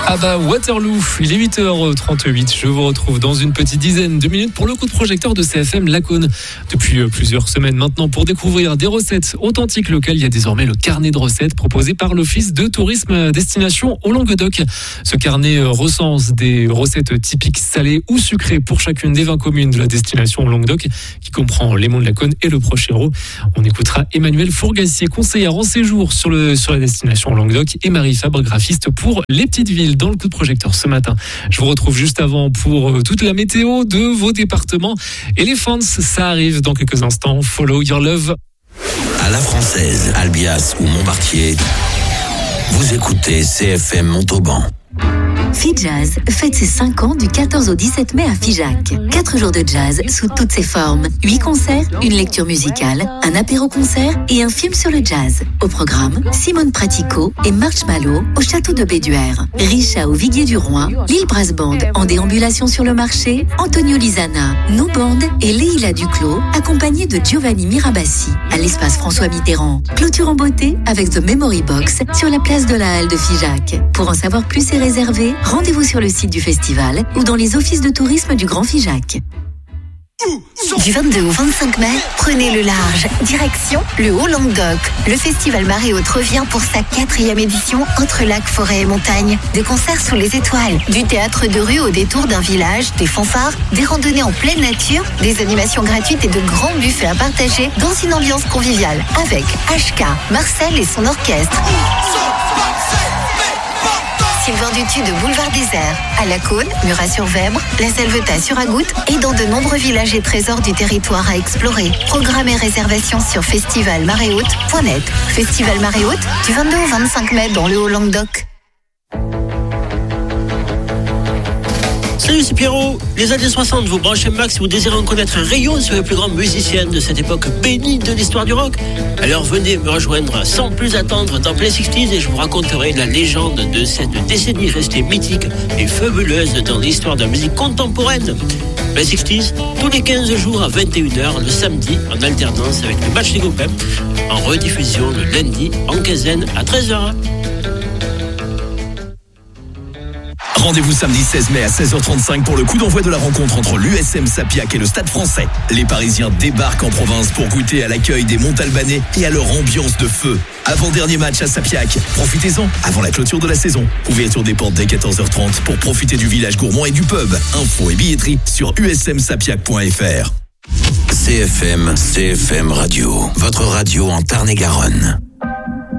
Ah bah Waterloo, il est 8h38, je vous retrouve dans une petite dizaine de minutes pour le coup de projecteur de CFM Lacaune. Depuis plusieurs semaines maintenant, pour découvrir des recettes authentiques locales, il y a désormais le carnet de recettes proposé par l'Office de tourisme destination au Languedoc. Ce carnet recense des recettes typiques salées ou sucrées pour chacune des 20 communes de la destination au Languedoc, qui comprend les Monts de Lacaune et le Proche-Hérault. On écoutera Emmanuel Fourgassier, conseillère en séjour sur la destination au Languedoc, et Marie Fabre, graphiste pour Les Petites Villes, dans le coup de projecteur ce matin. Je vous retrouve juste avant pour toute la météo de vos départements. Elephants, ça arrive dans quelques instants. Follow Your Love. À la Française, Albias ou Montbartier, vous écoutez CFM Montauban. FIJazz fête ses 5 ans du 14 au 17 mai à Figeac. 4 jours de jazz sous toutes ses formes. 8 concerts, une lecture musicale, un apéro-concert et un film sur le jazz. Au programme, Simone Pratico et Marshmallow au château de Béduère. Richa au Viguier-du-Roi, Lille Brass Band en déambulation sur le marché, Antonio Lizana, No Band et Leila Duclos, accompagnés de Giovanni Mirabassi à l'espace François Mitterrand. Clôture en beauté avec The Memory Box sur la place de la Halle de Figeac. Pour en savoir plus et réserver, rendez-vous sur le site du festival ou dans les offices de tourisme du Grand Figeac. Du 22 au 25 mai, prenez le large, direction le Haut-Languedoc. Le festival Marée Haute revient pour sa 4e édition entre lacs, forêts et montagnes. Des concerts sous les étoiles, du théâtre de rue au détour d'un village, des fanfares, des randonnées en pleine nature, des animations gratuites et de grands buffets à partager dans une ambiance conviviale avec HK, Marcel et son orchestre. Sylvain Dutu de Boulevard Désert, à Lacaune, Murat-sur-Vèbre, La Selvetat sur Agoutte et dans de nombreux villages et trésors du territoire à explorer. Programme et réservation sur festivalmaréhaute.net. Festival Marée Haute du 22 au 25 mai dans le Haut-Languedoc. Salut, c'est Pierrot. Les années 60, vous branchez max si vous désirez en connaître un rayon sur les plus grands musiciens de cette époque bénie de l'histoire du rock. Alors venez me rejoindre sans plus attendre dans Play 60s et je vous raconterai la légende de cette décennie restée mythique et fabuleuse dans l'histoire de la musique contemporaine. Play 60s, tous les 15 jours à 21h le samedi en alternance avec le match des copains, en rediffusion le lundi en quinzaine à 13h. Rendez-vous samedi 16 mai à 16h35 pour le coup d'envoi de la rencontre entre l'USM Sapiac et le Stade Français. Les Parisiens débarquent en province pour goûter à l'accueil des Montalbanais et à leur ambiance de feu. Avant-dernier match à Sapiac. Profitez-en avant la clôture de la saison. Ouverture des portes dès 14h30 pour profiter du village gourmand et du pub. Infos et billetterie sur usmsapiac.fr. CFM Radio, votre radio en Tarn-et-Garonne.